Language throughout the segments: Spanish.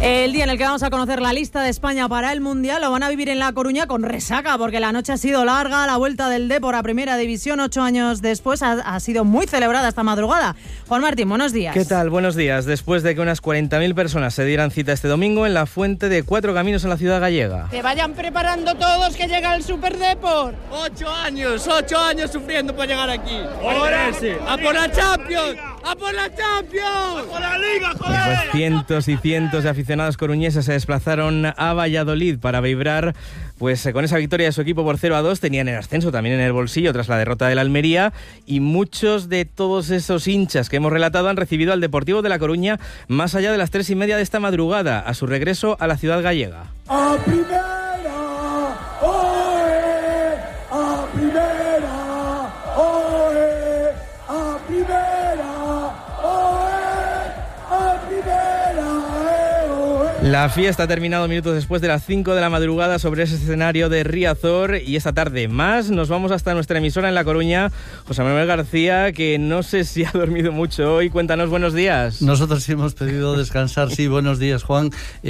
El día en el que vamos a conocer la lista de España para el Mundial lo van a vivir en La Coruña con resaca, porque la noche ha sido larga, la vuelta del Depor a Primera División 8 años después ha sido muy celebrada esta madrugada. Juan Martín, buenos días. ¿Qué tal? Buenos días. Después de que unas 40.000 personas se dieran cita este domingo en la Fuente de Cuatro Caminos en la ciudad gallega. Que vayan preparando todos, que llega el Super Depor. 8 años sufriendo para llegar aquí. ¡Ahora! ¡A por la Champions! ¡A por la Champions! ¡A por la Liga, joder! Pues cientos y cientos de aficionados coruñeses se desplazaron a Valladolid para vibrar pues con esa victoria de su equipo por 0-2. Tenían el ascenso también en el bolsillo tras la derrota del Almería, y muchos de todos esos hinchas que hemos relatado han recibido al Deportivo de La Coruña más allá de las 3:30 de esta madrugada, a su regreso a la ciudad gallega. ¡A primera! ¡Oe! ¡A primera! ¡Oe! ¡A primera! ¡Oe! ¡A primera! ¡Oe! La fiesta ha terminado minutos después de las 5 de la madrugada sobre ese escenario de Riazor, y esta tarde más nos vamos hasta nuestra emisora en La Coruña. José Manuel García, que no sé si ha dormido mucho hoy. Cuéntanos, buenos días. Nosotros sí hemos pedido descansar, sí, buenos días, Juan.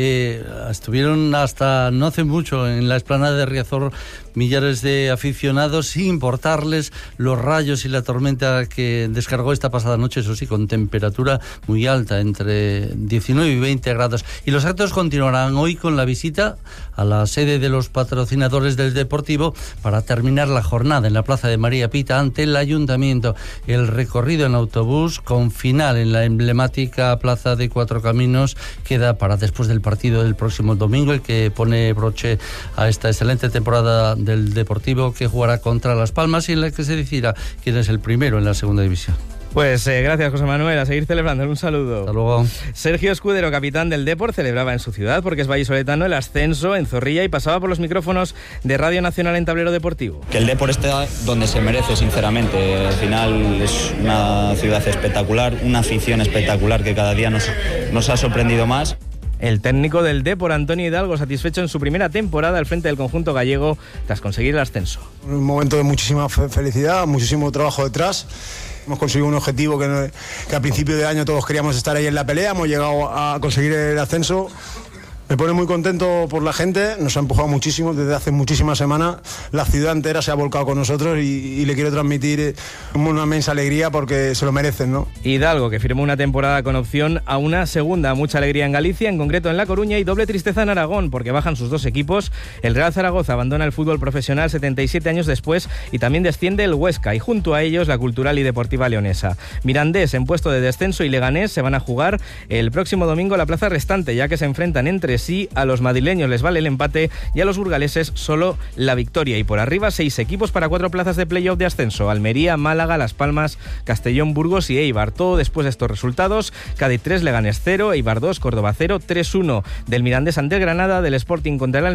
Estuvieron hasta no hace mucho en la explanada de Riazor millares de aficionados, sin importarles los rayos y la tormenta que descargó esta pasada noche, eso sí, con temperatura muy alta, entre 19 y 20 grados. Y los actos continuarán hoy con la visita a la sede de los patrocinadores del Deportivo para terminar la jornada en la Plaza de María Pita ante el Ayuntamiento. El recorrido en autobús con final en la emblemática Plaza de Cuatro Caminos queda para después del partido del próximo domingo, el que pone broche a esta excelente temporada del Deportivo, que jugará contra Las Palmas y en la que se decidirá quién es el primero en la segunda división. Pues gracias, José Manuel, a seguir celebrando. Un saludo. Hasta luego. Sergio Escudero, capitán del Depor, celebraba en su ciudad, porque es vallisoletano, el ascenso en Zorrilla, y pasaba por los micrófonos de Radio Nacional en Tablero Deportivo. Que el Depor esté donde se merece, sinceramente. Al final es una ciudad espectacular, una afición espectacular que cada día nos ha sorprendido más. El técnico del Depor, Antonio Hidalgo, satisfecho en su primera temporada al frente del conjunto gallego tras conseguir el ascenso. Un momento de muchísima felicidad, muchísimo trabajo detrás. Hemos conseguido un objetivo que a principio de año todos queríamos estar ahí en la pelea. Hemos llegado a conseguir el ascenso. Me pone muy contento por la gente, nos ha empujado muchísimo desde hace muchísimas semanas. La ciudad entera se ha volcado con nosotros y le quiero transmitir una inmensa alegría porque se lo merecen, ¿no? Hidalgo, que firmó una temporada con opción a una segunda. Mucha alegría en Galicia, en concreto en La Coruña, y doble tristeza en Aragón, porque bajan sus dos equipos. El Real Zaragoza abandona el fútbol profesional 77 años después, y también desciende el Huesca, y junto a ellos la Cultural y Deportiva Leonesa. Mirandés en puesto de descenso y Leganés se van a jugar el próximo domingo la plaza restante, ya que se enfrentan entre sí. A los madrileños les vale el empate y a los burgaleses solo la victoria. Y por arriba 6 equipos para 4 plazas de playoff de ascenso: Almería, Málaga, Las Palmas, Castellón, Burgos y Eibar. Todo después de estos resultados: Cádiz 3, Leganés 0, Eibar 2, Córdoba 0, 3-1 del Mirandés ante el Granada, del Sporting contra el